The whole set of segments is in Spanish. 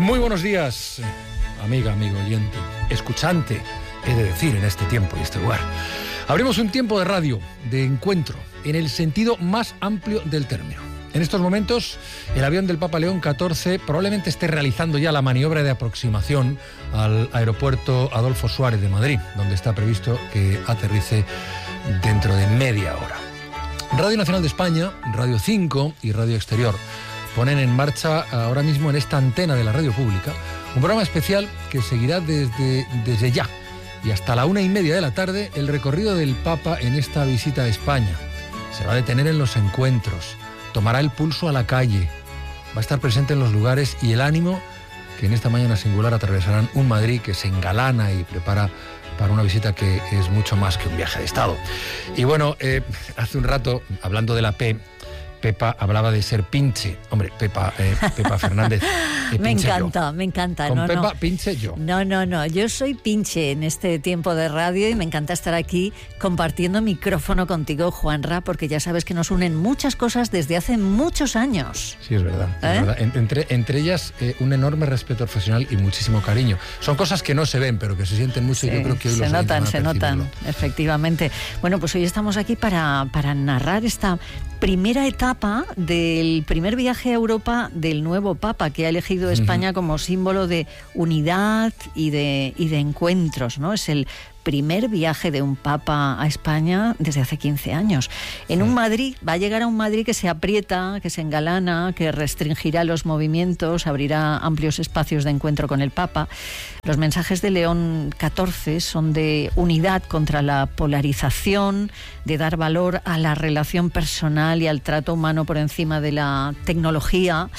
Muy buenos días, amiga, amigo oyente, escuchante, he de decir, en este tiempo y este lugar. Abrimos un tiempo de radio, de encuentro, en el sentido más amplio del término. En estos momentos, el avión del Papa León XIV probablemente esté realizando ya la maniobra de aproximación al aeropuerto Adolfo Suárez de Madrid, donde está previsto que aterrice dentro de media hora. Radio Nacional de España, Radio 5 y Radio Exterior ponen en marcha ahora mismo en esta antena de la radio pública un programa especial que seguirá desde ya y hasta la 1:30 de la tarde el recorrido del Papa en esta visita a España. Se va a detener en los encuentros, tomará el pulso a la calle, va a estar presente en los lugares y el ánimo que en esta mañana singular atravesarán un Madrid que se engalana y prepara para una visita que es mucho más que un viaje de Estado. Y bueno, hace un rato, hablando de la P, Pepa hablaba de ser pinche. Hombre, Pepa Fernández. Me encanta. Con Pepa, pinche yo. No. Yo soy pinche en este tiempo de radio y me encanta estar aquí compartiendo micrófono contigo, Juanra, porque ya sabes que nos unen muchas cosas desde hace muchos años. Sí, es verdad. Es verdad. Entre ellas, un enorme respeto profesional y muchísimo cariño. Son cosas que no se ven, pero que se sienten mucho, sí, y yo creo que hoy se notan, efectivamente. Bueno, pues hoy estamos aquí para narrar esta primera etapa del primer viaje a Europa del nuevo Papa, que ha elegido España como símbolo de unidad y de encuentros, ¿no? Es el primer viaje de un Papa a España desde hace 15 años. En un Madrid, va a llegar a un Madrid que se aprieta, que se engalana, que restringirá los movimientos, abrirá amplios espacios de encuentro con el Papa. Los mensajes de León XIV son de unidad contra la polarización, de dar valor a la relación personal y al trato humano por encima de la tecnología.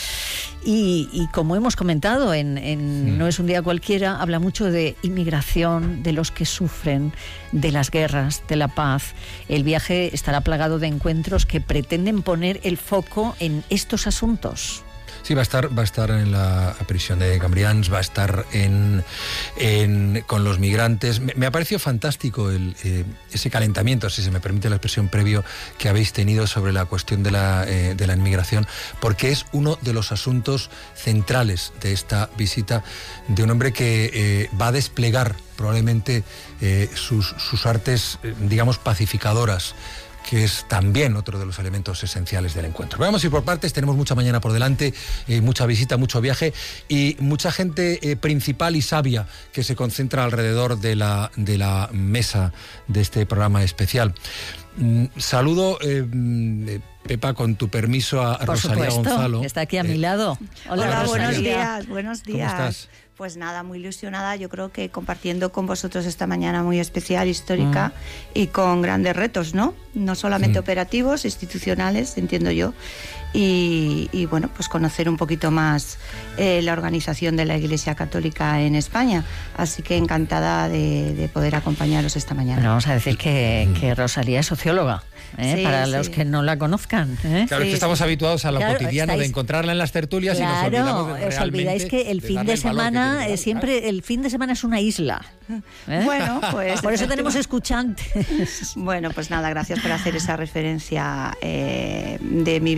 Y como hemos comentado en No es un día cualquiera, habla mucho de inmigración, de los que sufren, de las guerras, de la paz. El viaje estará plagado de encuentros que pretenden poner el foco en estos asuntos. Sí, va a estar en la prisión de Cambrians, va a estar con los migrantes. Me ha parecido fantástico ese calentamiento, si se me permite la expresión, previo que habéis tenido sobre la cuestión de la inmigración, porque es uno de los asuntos centrales de esta visita de un hombre que va a desplegar probablemente sus artes, digamos, pacificadoras, que es también otro de los elementos esenciales del encuentro. Vamos a ir por partes, tenemos mucha mañana por delante, mucha visita, mucho viaje y mucha gente principal y sabia que se concentra alrededor de la mesa de este programa especial. Saludo, Pepa, con tu permiso, a Rosalía Gonzalo. Que está aquí a mi lado. Hola, buenos días. ¿Cómo estás? Pues nada, muy ilusionada, yo creo que compartiendo con vosotros esta mañana muy especial, histórica y con grandes retos, ¿no? No solamente operativos, institucionales, entiendo yo, y bueno, pues conocer un poquito más la organización de la Iglesia Católica en España. Así que encantada de poder acompañaros esta mañana. Bueno, vamos a decir que Rosalía es socióloga. Sí, para los que no la conozcan. Claro, es que estamos habituados a lo cotidiano de encontrarla en las tertulias y nos olvidamos de os olvidáis que el fin de semana siempre el fin de semana es una isla. Bueno, pues por eso tenemos escuchantes. Bueno, pues nada, gracias por hacer esa referencia de mi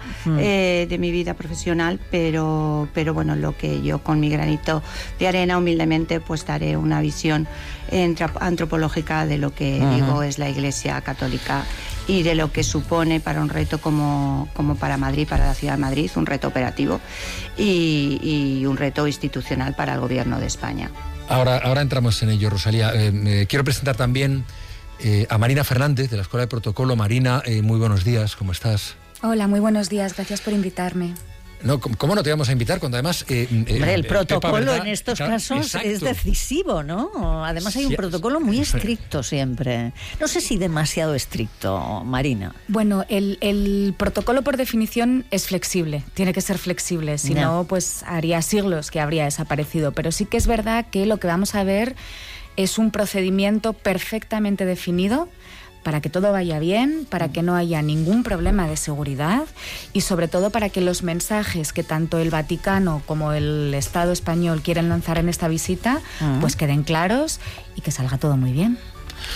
vida profesional, pero bueno, lo que yo con mi granito de arena humildemente pues daré una visión antropológica de lo que digo es la Iglesia Católica y de lo que supone para un reto como para Madrid, para la ciudad de Madrid, un reto operativo y un reto institucional para el Gobierno de España. Ahora entramos en ello, Rosalía. Quiero presentar también a Marina Fernández, de la Escuela de Protocolo. Marina, muy buenos días, ¿cómo estás? Hola, muy buenos días, gracias por invitarme. No, ¿cómo no te vamos a invitar cuando además... Hombre, el protocolo Pepa, en estos casos es decisivo, ¿no? Además hay un protocolo muy estricto siempre. No sé si demasiado estricto, Marina. Bueno, el protocolo por definición es flexible, tiene que ser flexible, si no, pues haría siglos que habría desaparecido. Pero sí que es verdad que lo que vamos a ver es un procedimiento perfectamente definido para que todo vaya bien, para que no haya ningún problema de seguridad y sobre todo para que los mensajes que tanto el Vaticano como el Estado español quieren lanzar en esta visita pues queden claros y que salga todo muy bien.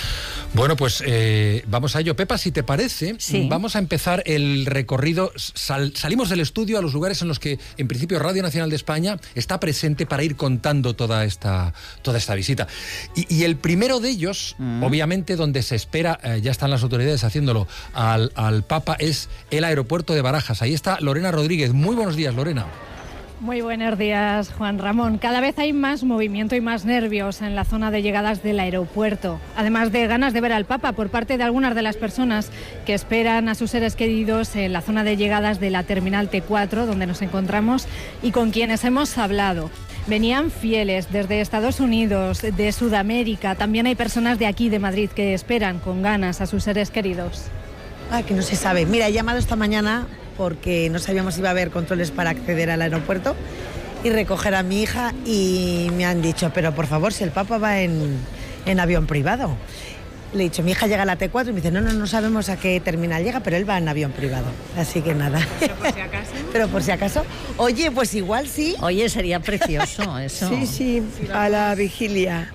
Bueno, pues vamos a ello. Pepa, si te parece, vamos a empezar el recorrido. Salimos del estudio a los lugares en los que, en principio, Radio Nacional de España está presente para ir contando toda esta visita. Y el primero de ellos, obviamente, donde se espera, ya están las autoridades haciéndolo, al Papa, es el aeropuerto de Barajas. Ahí está Lorena Rodríguez. Muy buenos días, Lorena. Muy buenos días, Juan Ramón. Cada vez hay más movimiento y más nervios en la zona de llegadas del aeropuerto. Además de ganas de ver al Papa por parte de algunas de las personas que esperan a sus seres queridos en la zona de llegadas de la Terminal T4, donde nos encontramos, y con quienes hemos hablado. Venían fieles desde Estados Unidos, de Sudamérica. También hay personas de aquí, de Madrid, que esperan con ganas a sus seres queridos. Que no se sabe. Mira, he llamado esta mañana porque no sabíamos si iba a haber controles para acceder al aeropuerto y recoger a mi hija, y me han dicho, pero por favor, si el Papa va en avión privado. Le he dicho, mi hija llega a la T4 y me dice, no sabemos a qué terminal llega, pero él va en avión privado. Así que nada. Pero por si acaso. Pero por si acaso. Oye, pues igual sí. Oye, sería precioso eso. Sí, a la vigilia.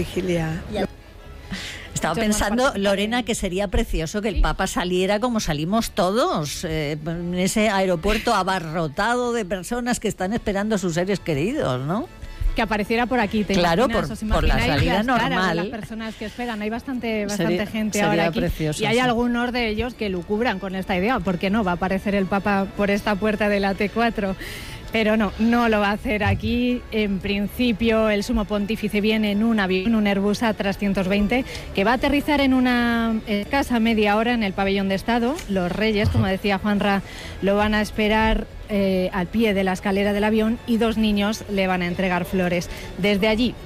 Estaba pensando, Lorena, que sería precioso que el Papa saliera como salimos todos, en ese aeropuerto abarrotado de personas que están esperando a sus seres queridos, ¿no? Que apareciera por aquí. Claro, por la salida normal. Las personas que esperan, hay bastante gente sería ahora aquí. Precioso, y hay algunos de ellos que lucubran con esta idea. ¿Por qué no va a aparecer el Papa por esta puerta de la T4? Pero no lo va a hacer aquí. En principio, el Sumo Pontífice viene en un avión, un Airbus A320, que va a aterrizar en una escasa media hora en el pabellón de Estado. Los reyes, como decía Juanra, lo van a esperar al pie de la escalera del avión, y 2 niños le van a entregar flores. Desde allí